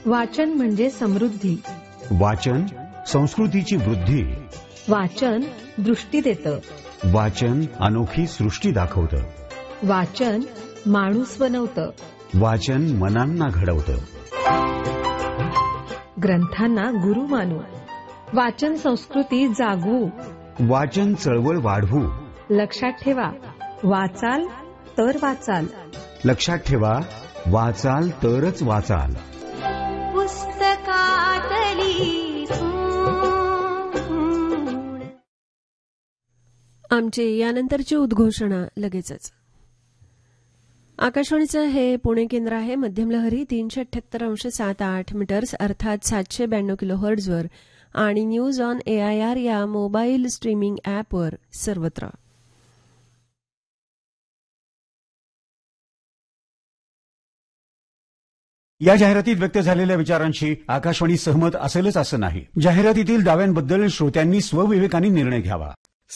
वाचन म्हणजे समृद्धी. वाचन संस्कृतीची वृद्धी. वाचन दृष्टी देतं. वाचन अनोखी सृष्टी दाखवतं. वाचन माणूस बनवतं. वाचन मनांना घडवतं. ग्रंथांना गुरु मानू. वाचन संस्कृती जागवू. वाचन चळवळ वाढवू. लक्षात ठेवा, वाचाल तर वाचाल. लक्षात ठेवा, वाचाल तरच वाचाल. आमचे यानंतरची उद्घोषणा लगेचच. आकाशवाणीचं हे पुणे केंद्र आहे. मध्यम लहरी 378.78 मीटर्स अर्थात 792 किलोहर्ट्झवर आणि न्यूज ऑन AIR या मोबाईल स्ट्रीमिंग ॲपवर सर्वत्र. या जाहिरातीत व्यक्त झालेल्या विचारांशी आकाशवाणी सहमत असेलच असं नाही. जाहिरातीतील दाव्यांबद्दल श्रोत्यांनी स्वविवेकाने निर्णय घ्यावा.